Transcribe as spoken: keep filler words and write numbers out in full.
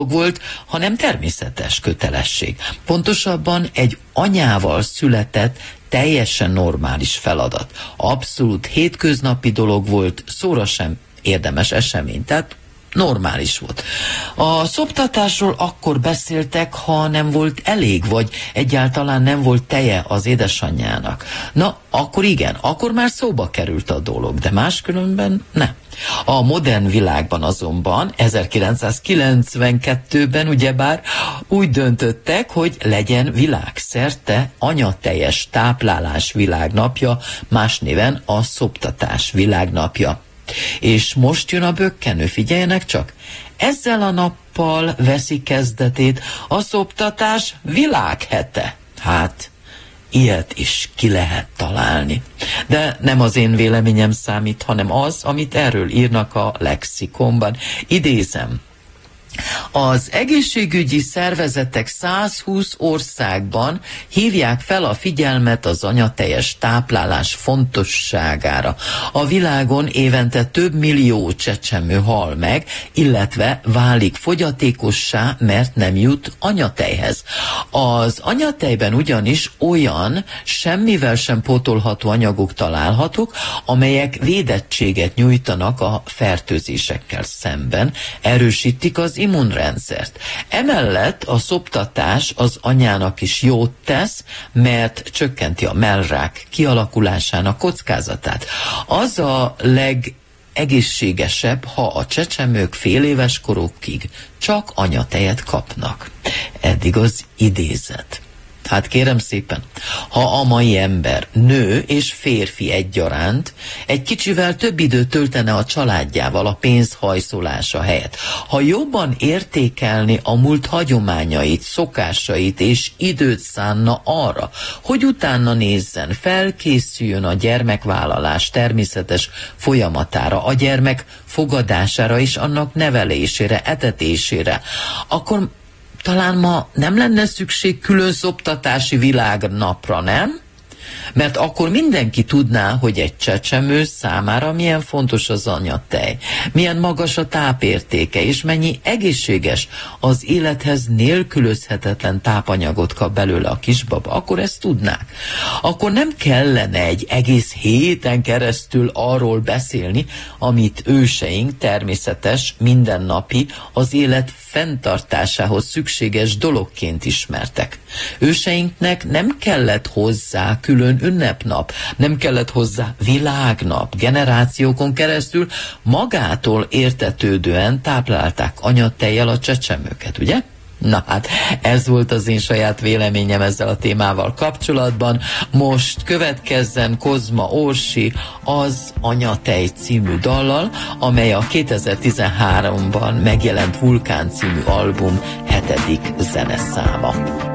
volt, hanem természetes kötelesség. Pontosabban egy anyával született, teljesen normális feladat. Abszolút hétköznapi dolog volt, szóra sem érdemes esemény, tehát normális volt. A szoptatásról akkor beszéltek, ha nem volt elég, vagy egyáltalán nem volt teje az édesanyjának. Na, akkor igen, akkor már szóba került a dolog, de máskülönben nem. A modern világban azonban ezerkilencszázkilencvenkettőben ugyebár úgy döntöttek, hogy legyen világszerte anyatejes táplálás világnapja, más néven a szoptatás világnapja. És most jön a bökkenő, figyeljenek csak, ezzel a nappal veszi kezdetét a szoptatás világhete. Hát, ilyet is ki lehet találni. De nem az én véleményem számít, hanem az, amit erről írnak a lexikonban. Idézem. Az egészségügyi szervezetek százhúsz országban hívják fel a figyelmet az anyatejes táplálás fontosságára. A világon évente több millió csecsemő hal meg, illetve válik fogyatékossá, mert nem jut anyatejhez. Az anyatejben ugyanis olyan, semmivel sem pótolható anyagok találhatók, amelyek védettséget nyújtanak a fertőzésekkel szemben, erősítik az immunrendszert. Emellett a szoptatás az anyának is jót tesz, mert csökkenti a mellrák kialakulásának kockázatát. Az a legegészségesebb, ha a csecsemők fél éves korukig csak anyatejet kapnak. Eddig az idézet. Hát kérem szépen, ha a mai ember, nő és férfi egyaránt egy kicsivel több időt töltene a családjával a pénz hajszolása helyett, ha jobban értékelni a múlt hagyományait, szokásait és időt szánna arra, hogy utána nézzen, felkészüljön a gyermekvállalás természetes folyamatára, a gyermek fogadására és annak nevelésére, etetésére, akkor talán ma nem lenne szükség külön szoptatási világnapra, nem? Mert akkor mindenki tudná, hogy egy csecsemő számára milyen fontos az anyatej, milyen magas a tápértéke, és mennyi egészséges, az élethez nélkülözhetetlen tápanyagot kap belőle a kisbaba, akkor ezt tudnák. Akkor nem kellene egy egész héten keresztül arról beszélni, amit őseink természetes, mindennapi, az élet fenntartásához szükséges dologként ismertek. Őseinknek nem kellett hozzá külön ünnepnap, nem kellett hozzá világnap, generációkon keresztül magától értetődően táplálták anyatejjel a csecsemőket, ugye? Na hát, ez volt az én saját véleményem ezzel a témával kapcsolatban. Most következzen Kozma Orsi az Anyatej című dallal, amely a kétezer-tizenháromban megjelent Vulkán című album hetedik zeneszáma.